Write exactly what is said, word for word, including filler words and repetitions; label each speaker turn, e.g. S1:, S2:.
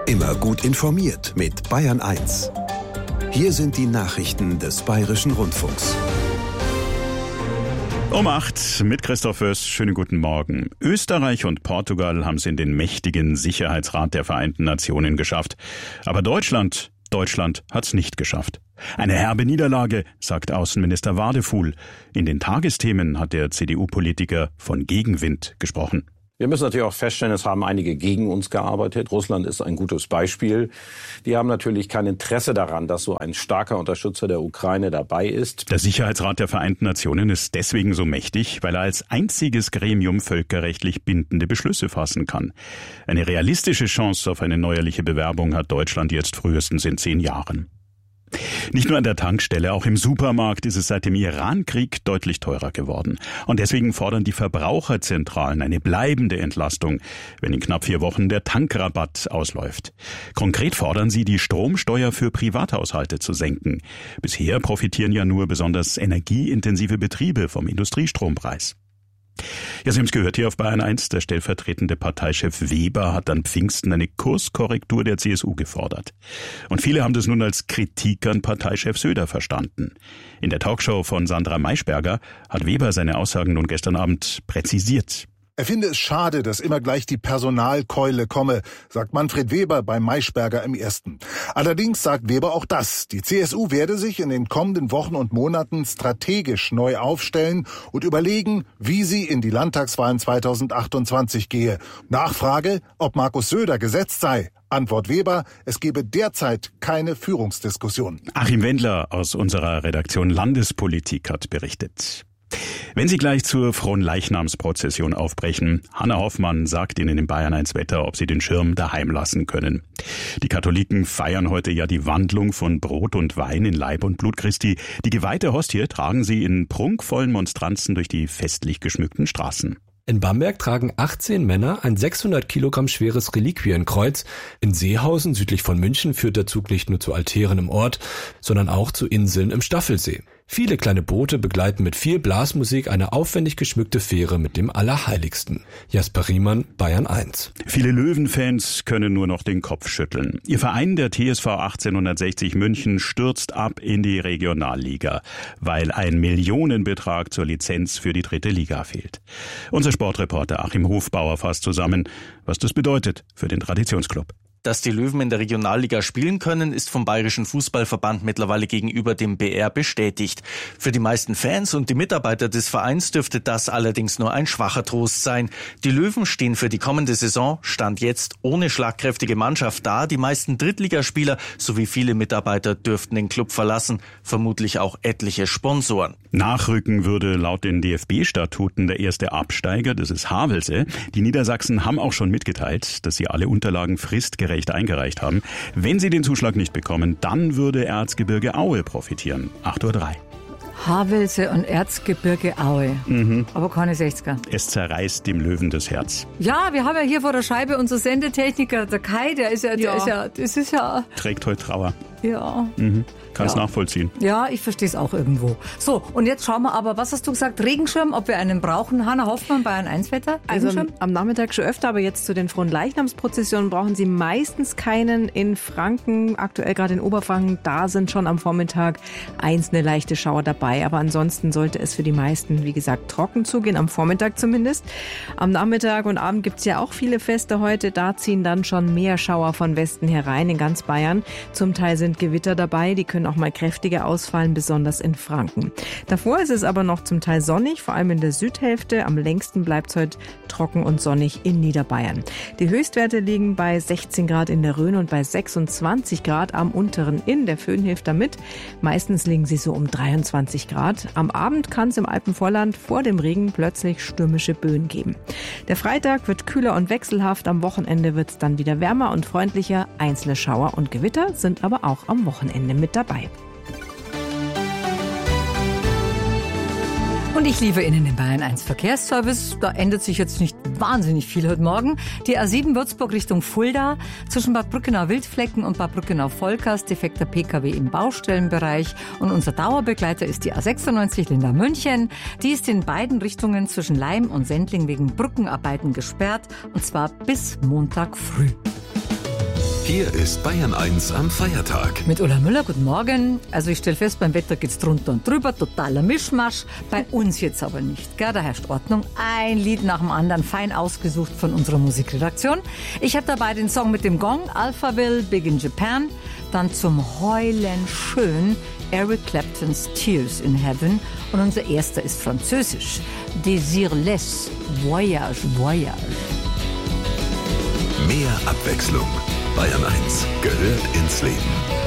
S1: Immer gut informiert mit Bayern eins. Hier sind die Nachrichten des Bayerischen Rundfunks.
S2: Um acht mit Christoph Fürst. Schönen guten Morgen. Österreich und Portugal haben es in den mächtigen Sicherheitsrat der Vereinten Nationen geschafft. Aber Deutschland, Deutschland hat's nicht geschafft. Eine herbe Niederlage, sagt Außenminister Wadefuhl. In den Tagesthemen hat der C D U-Politiker von Gegenwind gesprochen.
S3: Wir müssen natürlich auch feststellen, es haben einige gegen uns gearbeitet. Russland ist ein gutes Beispiel. Die haben natürlich kein Interesse daran, dass so ein starker Unterstützer der Ukraine dabei ist.
S2: Der Sicherheitsrat der Vereinten Nationen ist deswegen so mächtig, weil er als einziges Gremium völkerrechtlich bindende Beschlüsse fassen kann. Eine realistische Chance auf eine neuerliche Bewerbung hat Deutschland jetzt frühestens in zehn Jahren. Nicht nur an der Tankstelle, auch im Supermarkt ist es seit dem Iran-Krieg deutlich teurer geworden. Und deswegen fordern die Verbraucherzentralen eine bleibende Entlastung, wenn in knapp vier Wochen der Tankrabatt ausläuft. Konkret fordern sie, die Stromsteuer für Privathaushalte zu senken. Bisher profitieren ja nur besonders energieintensive Betriebe vom Industriestrompreis. Ja, Sie haben es gehört hier auf Bayern eins. Der stellvertretende Parteichef Weber hat an Pfingsten eine Kurskorrektur der C S U gefordert. Und viele haben das nun als Kritik an Parteichef Söder verstanden. In der Talkshow von Sandra Maischberger hat Weber seine Aussagen nun gestern Abend präzisiert.
S4: Er finde es schade, dass immer gleich die Personalkeule komme, sagt Manfred Weber bei Maischberger im Ersten. Allerdings sagt Weber auch das: Die C S U werde sich in den kommenden Wochen und Monaten strategisch neu aufstellen und überlegen, wie sie in die Landtagswahlen zweitausendachtundzwanzig gehe. Nachfrage, ob Markus Söder gesetzt sei. Antwort Weber, es gebe derzeit keine Führungsdiskussion.
S2: Achim Wendler aus unserer Redaktion Landespolitik hat berichtet. Wenn Sie gleich zur Fronleichnamsprozession aufbrechen, Hanna Hoffmann sagt Ihnen im Bayern eins Wetter, ob Sie den Schirm daheim lassen können. Die Katholiken feiern heute ja die Wandlung von Brot und Wein in Leib und Blut Christi. Die geweihte Hostie tragen sie in prunkvollen Monstranzen durch die festlich geschmückten Straßen.
S5: In Bamberg tragen achtzehn Männer ein sechshundert Kilogramm schweres Reliquienkreuz. In Seehausen, südlich von München, führt der Zug nicht nur zu Altären im Ort, sondern auch zu Inseln im Staffelsee. Viele kleine Boote begleiten mit viel Blasmusik eine aufwendig geschmückte Fähre mit dem Allerheiligsten. Jasper Riemann, Bayern eins.
S2: Viele Löwenfans können nur noch den Kopf schütteln. Ihr Verein, der T S V achtzehnhundertsechzig München, stürzt ab in die Regionalliga, weil ein Millionenbetrag zur Lizenz für die dritte Liga fehlt. Unser Sportreporter Achim Hofbauer fasst zusammen, was das bedeutet für den Traditionsclub.
S6: Dass die Löwen in der Regionalliga spielen können, ist vom Bayerischen Fußballverband mittlerweile gegenüber dem B R bestätigt. Für die meisten Fans und die Mitarbeiter des Vereins dürfte das allerdings nur ein schwacher Trost sein. Die Löwen stehen für die kommende Saison, Stand jetzt, ohne schlagkräftige Mannschaft da. Die meisten Drittligaspieler sowie viele Mitarbeiter dürften den Club verlassen, vermutlich auch etliche Sponsoren.
S2: Nachrücken würde laut den D F B-Statuten der erste Absteiger, das ist Havelse. Die Niedersachsen haben auch schon mitgeteilt, dass sie alle Unterlagen fristgerecht eingereicht haben. Wenn sie den Zuschlag nicht bekommen, dann würde Erzgebirge Aue profitieren. acht Uhr drei.
S7: Havelse und Erzgebirge Aue.
S2: Mhm.
S7: Aber keine sechziger.
S2: Es zerreißt dem Löwen das Herz.
S7: Ja, wir haben ja hier vor der Scheibe unseren Sendetechniker, der Kai, der ist ja, der
S2: ja.
S7: ist ja, das ist ja...
S2: Trägt heute Trauer.
S7: Ja.
S2: Mhm. Kannst
S7: ja.
S2: nachvollziehen.
S7: Ja, ich verstehe es auch irgendwo. So, und jetzt schauen wir aber, was hast du gesagt? Regenschirm, ob wir einen brauchen? Hanna Hoffmann, Bayern eins Wetter?
S8: Also am Nachmittag schon öfter, aber jetzt zu den Fronleichnamsprozessionen brauchen Sie meistens keinen. In Franken, aktuell gerade in Oberfranken, da sind schon am Vormittag einzelne leichte Schauer dabei. Aber ansonsten sollte es für die meisten, wie gesagt, trocken zugehen, am Vormittag zumindest. Am Nachmittag und Abend gibt es ja auch viele Feste heute. Da ziehen dann schon mehr Schauer von Westen herein in ganz Bayern. Zum Teil sind Gewitter dabei, die können auch mal kräftiger ausfallen, besonders in Franken. Davor ist es aber noch zum Teil sonnig, vor allem in der Südhälfte. Am längsten bleibt es heute trocken und sonnig in Niederbayern. Die Höchstwerte liegen bei sechzehn Grad in der Rhön und bei sechsundzwanzig Grad am unteren Inn. Der Föhn hilft damit. Meistens liegen sie so um dreiundzwanzig Grad. Am Abend kann es im Alpenvorland vor dem Regen plötzlich stürmische Böen geben. Der Freitag wird kühler und wechselhaft. Am Wochenende wird es dann wieder wärmer und freundlicher. Einzelne Schauer und Gewitter sind aber auch am Wochenende mit dabei.
S7: Und ich liefere Ihnen den Bayern eins Verkehrsservice. Da ändert sich jetzt nicht wahnsinnig viel heute Morgen. Die A sieben Würzburg Richtung Fulda, zwischen Bad Brückenau-Wildflecken und Bad Brückenau-Volkers, defekter P K W im Baustellenbereich. Und unser Dauerbegleiter ist die A sechsundneunzig Linda-München. Die ist in beiden Richtungen zwischen Laim und Sendling wegen Brückenarbeiten gesperrt. Und zwar bis Montag früh.
S1: Hier ist Bayern eins am Feiertag.
S7: Mit Ulla Müller, guten Morgen. Also ich stelle fest, beim Wetter geht's drunter und drüber, totaler Mischmasch. Bei uns jetzt aber nicht, gell? Da herrscht Ordnung. Ein Lied nach dem anderen, fein ausgesucht von unserer Musikredaktion. Ich habe dabei den Song mit dem Gong, Alphaville, Big in Japan. Dann zum Heulen schön, Eric Claptons Tears in Heaven. Und unser erster ist französisch, Désirless, Voyage, Voyage.
S1: Mehr Abwechslung. Bayern eins gehört ins Leben.